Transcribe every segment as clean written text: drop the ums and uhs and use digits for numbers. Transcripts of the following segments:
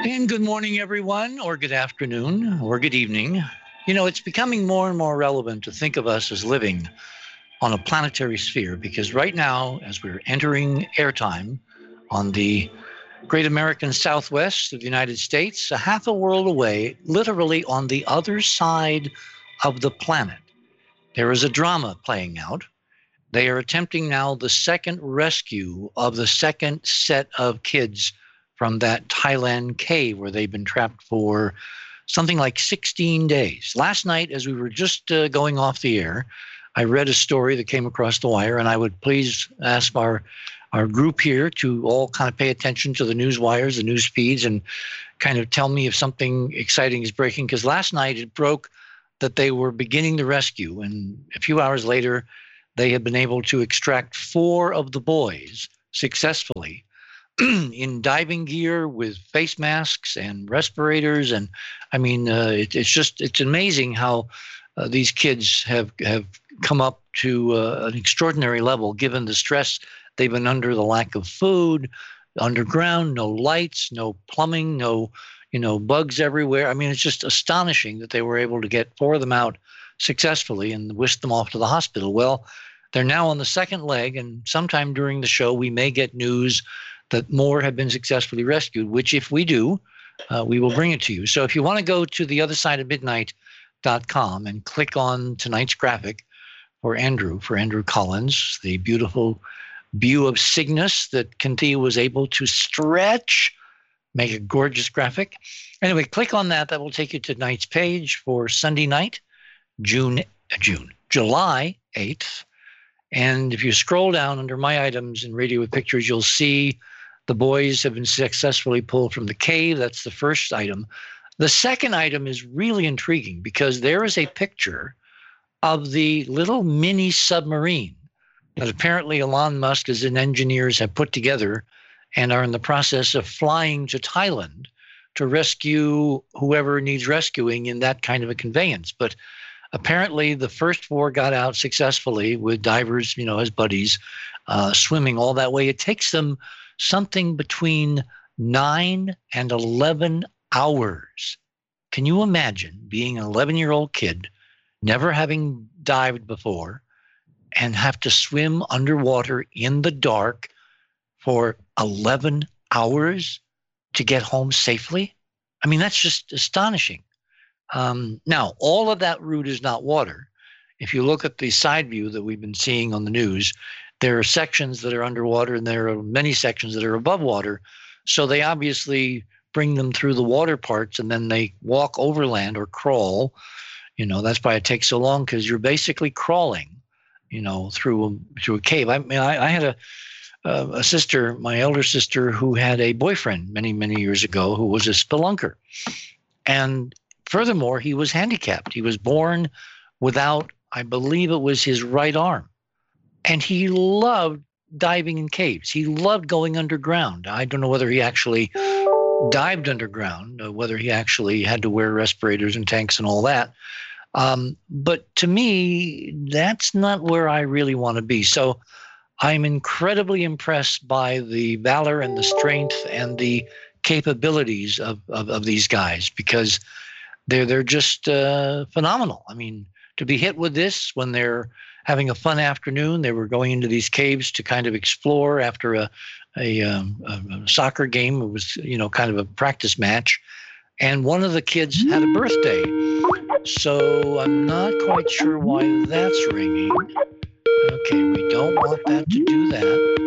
And good morning, everyone, or good afternoon, or good evening. You know, it's becoming more and more relevant to think of us as living on a planetary sphere because right now, as we're entering airtime on the great American Southwest of the United States, a half a world away, literally on the other side of the planet, there is a drama playing out. They are attempting now the second rescue of the second set of kids from that Thailand cave where they've been trapped for something like 16 days. Last night, as we were just going off the air, I read a story that came across the wire, and I would please ask our group here to all kind of pay attention to the news wires, the news feeds, and kind of tell me if something exciting is breaking. Because last night it broke that they were beginning the rescue, and a few hours later, they had been able to extract 4 of the boys successfully in diving gear with face masks and respirators. And I mean, it's amazing how these kids have come up to an extraordinary level given the stress they've been under, the lack of food, underground, no lights, no plumbing, no, bugs everywhere. I mean, it's just astonishing that they were able to get 4 of them out successfully and whisk them off to the hospital. Well, they're now on the second leg, and sometime during the show, we may get news that more have been successfully rescued, which if we do, we will bring it to you. So if you want to go to theothersideofmidnight.com and click on tonight's graphic for Andrew Collins, the beautiful view of Cygnus that Cynthia was able to stretch, make a gorgeous graphic. Anyway, click on that. That will take you to tonight's page for Sunday night, July 8th. And if you scroll down under my items in Radio with Pictures, you'll see the boys have been successfully pulled from the cave. That's the first item. The second item is really intriguing because there is a picture of the little mini submarine that apparently Elon Musk and engineers have put together and are in the process of flying to Thailand to rescue whoever needs rescuing in that kind of a conveyance. But apparently, the first 4 got out successfully with divers, as buddies, swimming all that way. It takes them something between 9 and 11 hours. Can you imagine being an 11-year-old kid, never having dived before, and have to swim underwater in the dark for 11 hours to get home safely? I mean, that's just astonishing. Now, all of that route is not water. If you look at the side view that we've been seeing on the news, there are sections that are underwater and there are many sections that are above water. So they obviously bring them through the water parts and then they walk overland or crawl. That's why it takes so long because you're basically crawling, through a cave. I mean, I had a sister, my elder sister, who had a boyfriend many, many years ago who was a spelunker. And furthermore, he was handicapped. He was born without, I believe it was his right arm. And he loved diving in caves. He loved going underground. I don't know whether he actually dived underground, whether he actually had to wear respirators and tanks and all that. But to me, that's not where I really want to be. So I'm incredibly impressed by the valor and the strength and the capabilities of these guys because they're just phenomenal. I mean, to be hit with this when they're having a fun afternoon, they were going into these caves to kind of explore after a soccer game. It was, kind of a practice match. And one of the kids had a birthday. So I'm not quite sure why that's ringing. Okay, we don't want that to do that.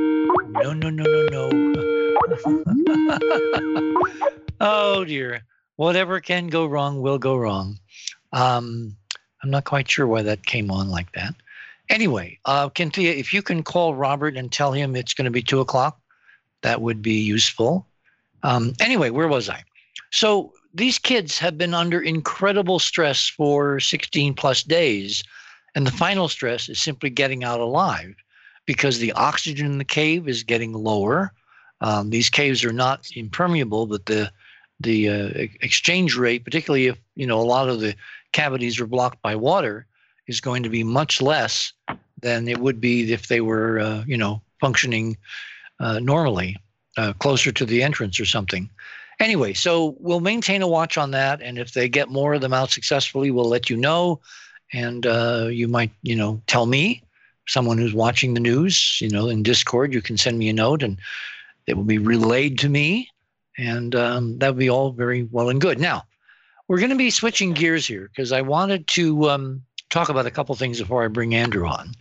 No. Oh, dear. Whatever can go wrong will go wrong. I'm not quite sure why that came on like that. Anyway, Cynthia, if you can call Robert and tell him it's going to be 2:00, that would be useful. Anyway, where was I? So these kids have been under incredible stress for 16 plus days. And the final stress is simply getting out alive because the oxygen in the cave is getting lower. These caves are not impermeable, but the exchange rate, particularly if, a lot of the cavities are blocked by water, is going to be much less than it would be if they were, functioning normally, closer to the entrance or something. Anyway, so we'll maintain a watch on that. And if they get more of them out successfully, we'll let you know. And you might, tell me, someone who's watching the news, in Discord, you can send me a note and it will be relayed to me. And that would be all very well and good. Now, we're going to be switching gears here because I wanted to talk about a couple things before I bring Andrew on.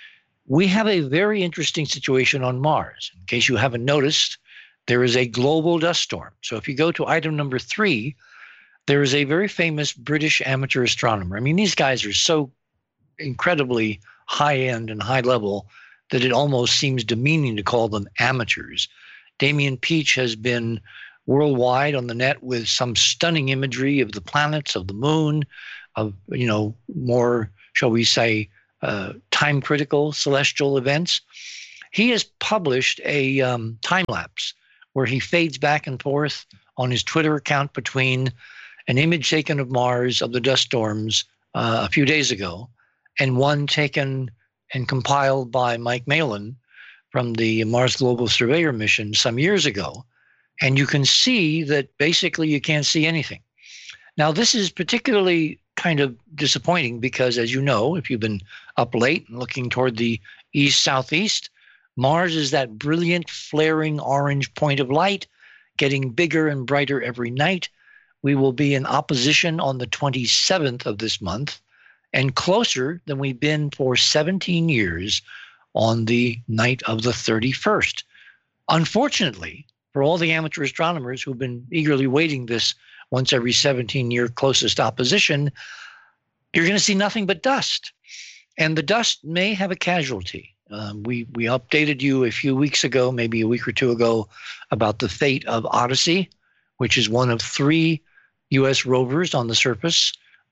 We have a very interesting situation on Mars. In case you haven't noticed, there is a global dust storm. So if you go to item number 3, there is a very famous British amateur astronomer. I mean, these guys are so incredibly high-end and high-level that it almost seems demeaning to call them amateurs. Damian Peach has been worldwide on the net with some stunning imagery of the planets, of the moon, of, more, shall we say, time-critical celestial events. He has published a time-lapse where he fades back and forth on his Twitter account between an image taken of Mars of the dust storms a few days ago and one taken and compiled by Mike Malin from the Mars Global Surveyor mission some years ago. And you can see that basically you can't see anything. Now, this is particularly kind of disappointing because, as you know, if you've been up late and looking toward the east-southeast, Mars is that brilliant flaring orange point of light, getting bigger and brighter every night. We will be in opposition on the 27th of this month and closer than we've been for 17 years on the night of the 31st. Unfortunately, for all the amateur astronomers who've been eagerly waiting this once every 17-year closest opposition, you're going to see nothing but dust. And the dust may have a casualty. We updated you a few weeks ago, maybe a week or two ago, about the fate of Odyssey, which is one of 3 U.S. rovers on the surface.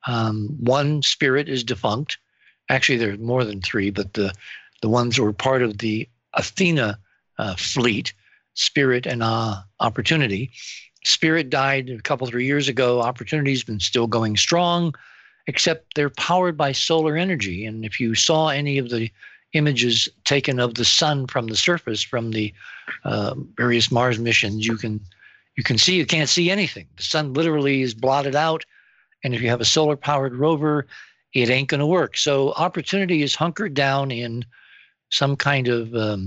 One, Spirit, is defunct. Actually, there are more than 3, but the ones that were part of the Athena fleet, Spirit and Opportunity. Spirit died a couple, 3 years ago. Opportunity's been still going strong, except they're powered by solar energy. And if you saw any of the images taken of the sun from the surface from the various Mars missions, you can see you can't see anything. The sun literally is blotted out. And if you have a solar-powered rover, it ain't going to work. So Opportunity is hunkered down in some kind of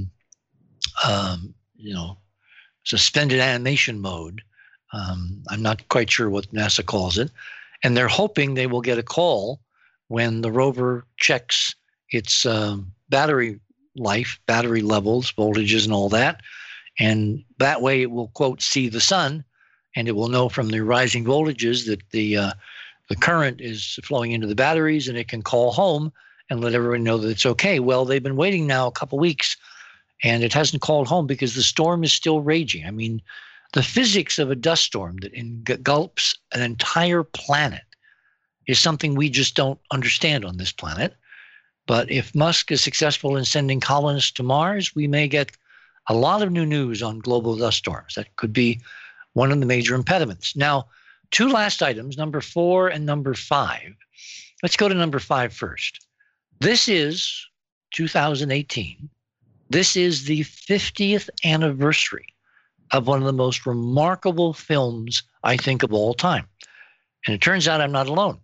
suspended animation mode. I'm not quite sure what NASA calls it. And they're hoping they will get a call when the rover checks its battery life, battery levels, voltages, and all that. And that way it will, quote, see the sun, and it will know from the rising voltages that the current is flowing into the batteries, and it can call home and let everyone know that it's okay. Well, they've been waiting now a couple weeks, and it hasn't called home because the storm is still raging. I mean, the physics of a dust storm that engulfs an entire planet is something we just don't understand on this planet. But if Musk is successful in sending colonists to Mars, we may get a lot of new news on global dust storms. That could be one of the major impediments. Now, 2 last items, number 4 and number 5. Let's go to number 5 first. This is 2018. This is the 50th anniversary of one of the most remarkable films, I think, of all time. And it turns out I'm not alone.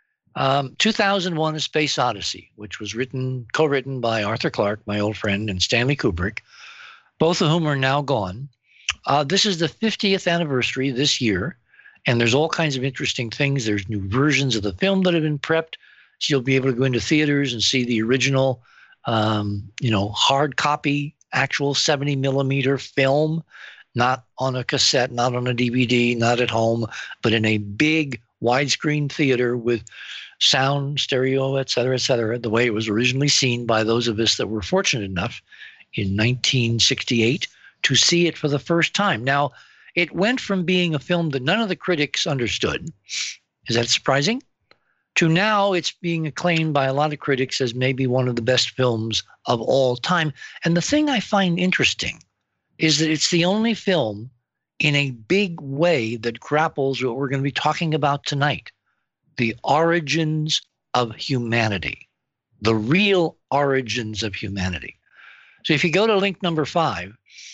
2001: A Space Odyssey, which was co-written by Arthur Clarke, my old friend, and Stanley Kubrick, both of whom are now gone. This is the 50th anniversary this year, and there's all kinds of interesting things. There's new versions of the film that have been prepped, so you'll be able to go into theaters and see the original, hard copy, actual 70 millimeter film, not on a cassette, not on a DVD, not at home, but in a big widescreen theater with sound, stereo, et cetera, the way it was originally seen by those of us that were fortunate enough in 1968 to see it for the first time. Now, it went from being a film that none of the critics understood, is that surprising? To now it's being acclaimed by a lot of critics as maybe one of the best films of all time. And the thing I find interesting is that it's the only film in a big way that grapples with what we're going to be talking about tonight, the origins of humanity, the real origins of humanity. So if you go to link number 5,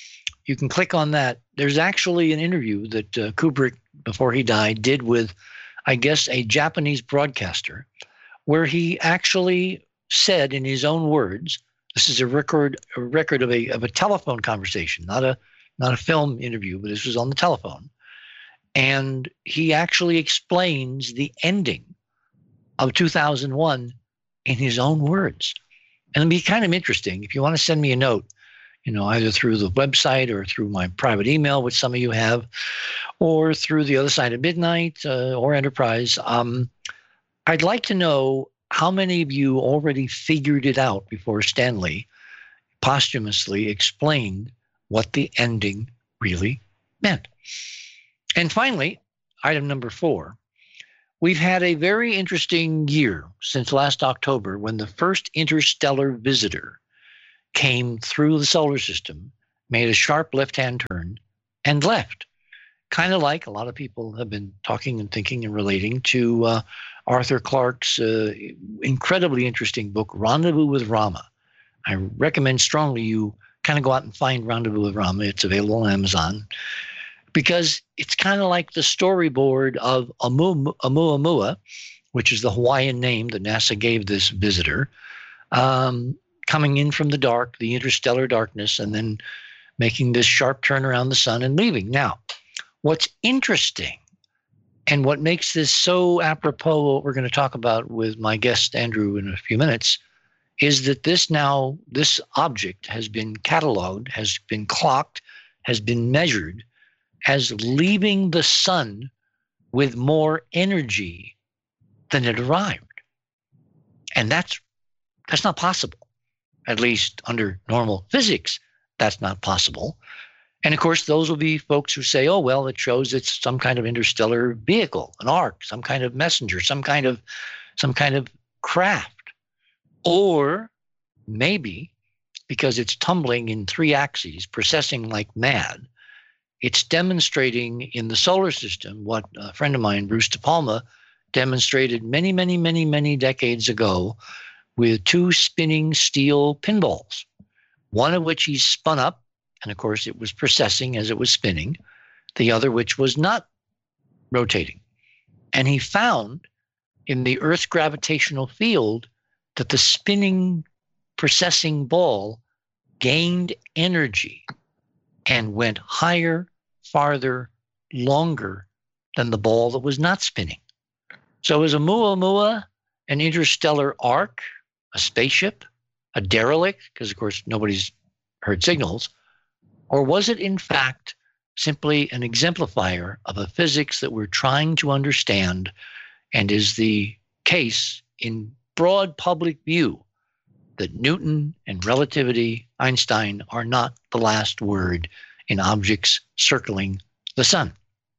you can click on that. There's actually an interview that Kubrick, before he died, did with, I guess, a Japanese broadcaster, where he actually said in his own words, this is a record of a telephone conversation, not a film interview, but this was on the telephone. And he actually explains the ending of 2001 in his own words. And it'll be kind of interesting. If you want to send me a note, either through the website or through my private email, which some of you have, or through the Other Side of Midnight or Enterprise, I'd like to know how many of you already figured it out before Stanley posthumously explained what the ending really meant. And finally, item number 4, we've had a very interesting year since last October when the first interstellar visitor came through the solar system, made a sharp left-hand turn, and left. Kind of like a lot of people have been talking and thinking and relating to Arthur Clarke's incredibly interesting book, Rendezvous with Rama. I recommend strongly you kind of go out and find Rendezvous with Rama. It's available on Amazon, because it's kind of like the storyboard of Oumuamua, which is the Hawaiian name that NASA gave this visitor, coming in from the dark, the interstellar darkness, and then making this sharp turn around the sun and leaving. Now, what's interesting and what makes this so apropos what we're going to talk about with my guest Andrew in a few minutes is that this object has been cataloged, has been clocked, has been measured as leaving the sun with more energy than it arrived. And that's not possible. At least under normal physics, that's not possible. And of course, those will be folks who say, oh, well, it shows it's some kind of interstellar vehicle, an arc, some kind of messenger, some kind of craft. Or maybe because it's tumbling in 3 axes, processing like mad, it's demonstrating in the solar system what a friend of mine, Bruce De Palma, demonstrated many, many, many, many decades ago with 2 spinning steel pinballs, one of which he spun up, and of course it was processing as it was spinning, the other which was not rotating. And he found in the Earth's gravitational field that the spinning processing ball gained energy and went higher, farther, longer than the ball that was not spinning. So is Oumuamua an interstellar arc, a spaceship, a derelict, because of course nobody's heard signals, or was it in fact simply an exemplifier of a physics that we're trying to understand and is the case in broad public view that Newton and relativity, Einstein, are not the last word in objects circling the sun?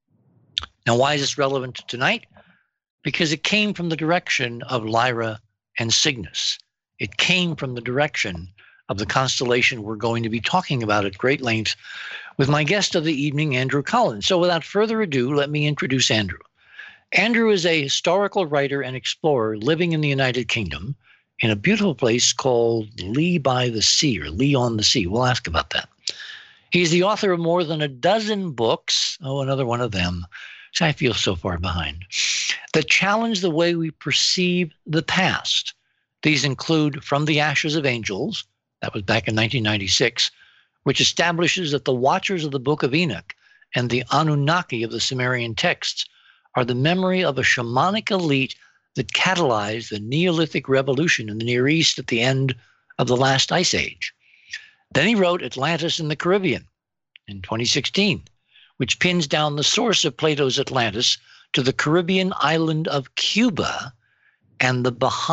Now, why is this relevant to tonight? Because it came from the direction of Lyra and Cygnus. It came from the direction of the constellation we're going to be talking about at great length with my guest of the evening, Andrew Collins. So without further ado, let me introduce Andrew. Andrew is a historical writer and explorer living in the United Kingdom in a beautiful place called Lee by the Sea, or Lee on the Sea. We'll ask about that. He's the author of more than a dozen books, another one of them, so I feel so far behind, that challenge the way we perceive the past. These include From the Ashes of Angels, that was back in 1996, which establishes that the Watchers of the Book of Enoch and the Anunnaki of the Sumerian texts are the memory of a shamanic elite that catalyzed the Neolithic revolution in the Near East at the end of the last ice age. Then he wrote Atlantis in the Caribbean in 2016, which pins down the source of Plato's Atlantis to the Caribbean island of Cuba and the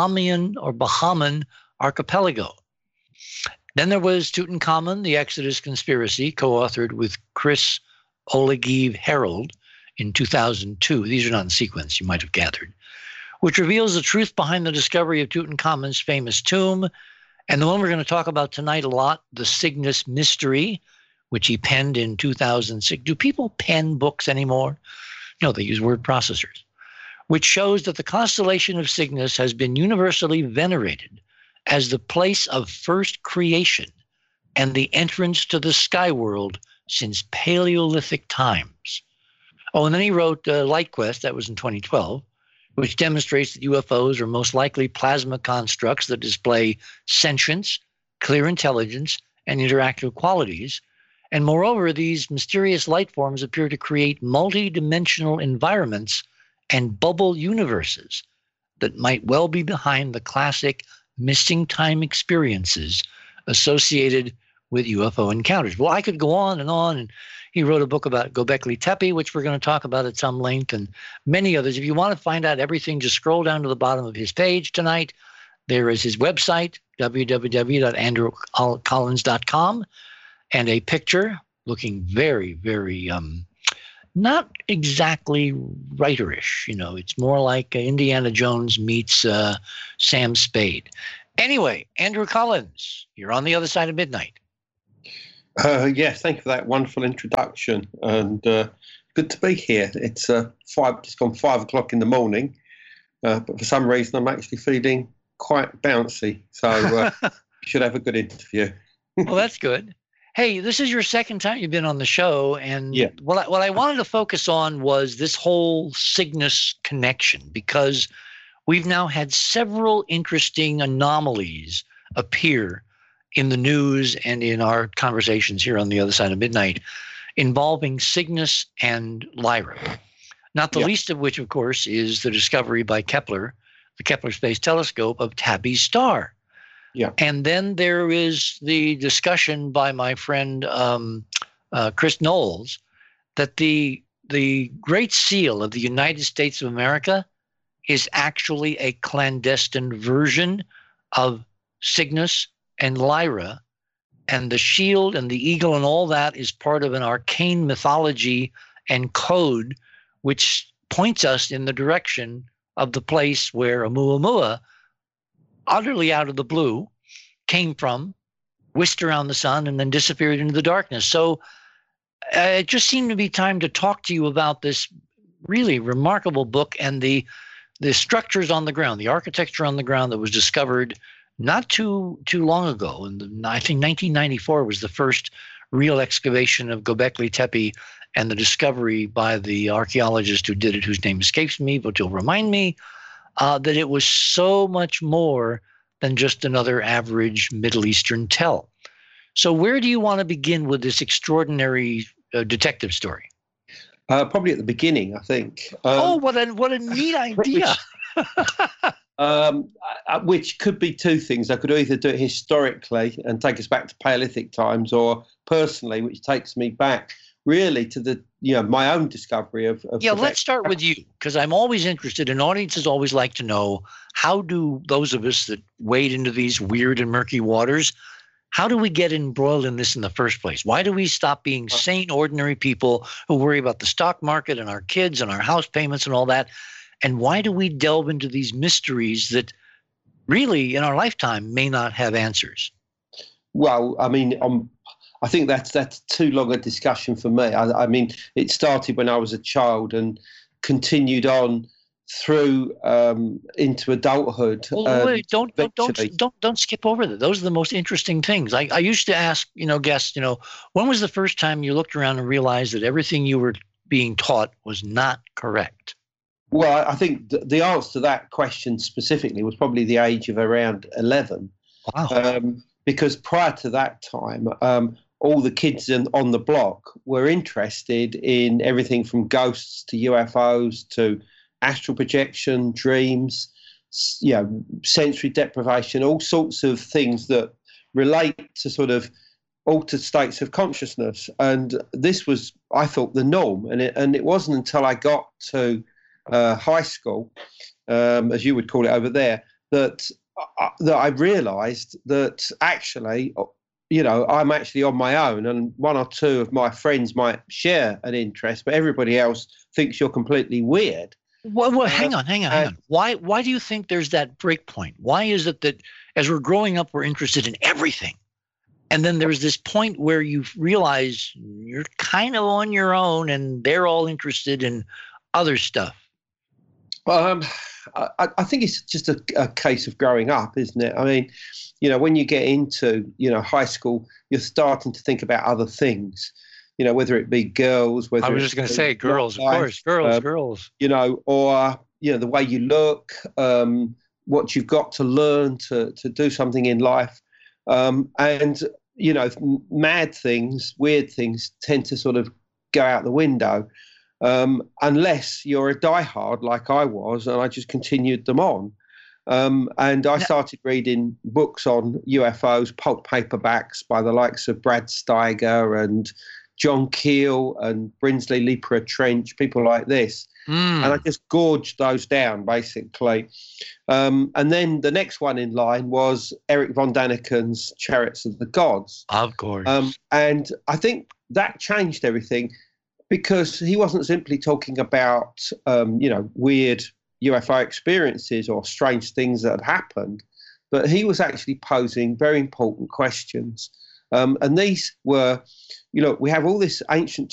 Bahamian archipelago. Then there was Tutankhamun, the Exodus Conspiracy, co-authored with Chris Olegeve Harold in 2002. These are not in sequence, you might have gathered, which reveals the truth behind the discovery of Tutankhamun's famous tomb. And the one we're going to talk about tonight a lot, the Cygnus Mystery, which he penned in 2006. Do people pen books anymore? No, they use word processors, which shows that the constellation of Cygnus has been universally venerated as the place of first creation and the entrance to the sky world since Paleolithic times. Oh, and then he wrote Light Quest, that was in 2012, which demonstrates that UFOs are most likely plasma constructs that display sentience, clear intelligence, and interactive qualities. And moreover, these mysterious light forms appear to create multi-dimensional environments and bubble universes that might well be behind the classic missing time experiences associated with UFO encounters. Well, I could go on, and he wrote a book about Göbekli Tepe, which we're going to talk about at some length, and many others. If you want to find out everything, just scroll down to the bottom of his page tonight. There is his website, www.andrewcollins.com, and a picture looking very, very, not exactly writerish. You know, it's more like Indiana Jones meets Sam Spade. Anyway, Andrew Collins, you're on the other side of midnight. Yes, thank you for that wonderful introduction, and good to be here. It's just gone 5 o'clock in the morning, but for some reason I'm actually feeling quite bouncy, so you should have a good interview. Well, that's good. Hey, this is your second time you've been on the show, and what I wanted to focus on was this whole Cygnus connection, because we've now had several interesting anomalies appear in the news and in our conversations here on the other side of midnight involving Cygnus and Lyra. Not the least of which, of course, is the discovery by Kepler, the Kepler Space Telescope, of Tabby's star. Yeah. And then there is the discussion by my friend Chris Knowles that the Great Seal of the United States of America is actually a clandestine version of Cygnus and Lyra, and the shield and the eagle and all that is part of an arcane mythology and code which points us in the direction of the place where Oumuamua, utterly out of the blue, came from, whisked around the sun, and then disappeared into the darkness. So it just seemed to be time to talk to you about this really remarkable book and the structures on the ground, the architecture on the ground that was discovered not too long ago. And I think 1994 was the first real excavation of Göbekli Tepe, and the discovery by the archaeologist who did it, whose name escapes me, but you'll remind me, that it was so much more than just another average Middle Eastern tell. So where do you want to begin with this extraordinary detective story? Probably at the beginning, I think. What a neat idea. Which could be two things. I could either do it historically and take us back to Paleolithic times, or personally, which takes me back really to the my own discovery of let's start with you, because I'm always interested, and audiences always like to know, how do those of us that wade into these weird and murky waters, how do we get embroiled in this in the first place? Why do we stop being sane, ordinary people who worry about the stock market and our kids and our house payments and all that? And why do we delve into these mysteries that really in our lifetime may not have answers? Well, I mean, I think that's too long a discussion for me. I mean, it started when I was a child and continued on through into adulthood. Well, wait, don't skip over that. Those are the most interesting things. I used to ask, guests, when was the first time you looked around and realized that everything you were being taught was not correct? Well, I think the answer to that question specifically was probably the age of around 11. Wow. Because prior to that time, all the kids on the block were interested in everything from ghosts to UFOs to astral projection, dreams, sensory deprivation, all sorts of things that relate to sort of altered states of consciousness. And this was, I thought, the norm. And it wasn't until I got to high school, as you would call it over there, that I realized that actually, I'm actually on my own, and one or two of my friends might share an interest, but everybody else thinks you're completely weird. Well, hang on. Why do you think there's that break point? Why is it that as we're growing up, we're interested in everything? And then there's this point where you realize you're kind of on your own and they're all interested in other stuff. I think it's just a case of growing up, isn't it? I mean, when you get into, high school, you're starting to think about other things. whether it be girls, whether I was it just going to be say girls, of course, girls. Or the way you look, what you've got to learn to do something in life, and mad things, weird things tend to sort of go out the window, unless you're a diehard like I was, and I just continued them on. And I started reading books on UFOs, pulp paperbacks by the likes of Brad Steiger and John Keel and Brinsley Lepra Trench, people like this. And I just gorged those down, basically. And then the next one in line was Eric von Daniken's Chariots of the Gods. Of course. And I think that changed everything, because he wasn't simply talking about, weird UFO experiences or strange things that had happened, but he was actually posing very important questions. And these were, we have all this ancient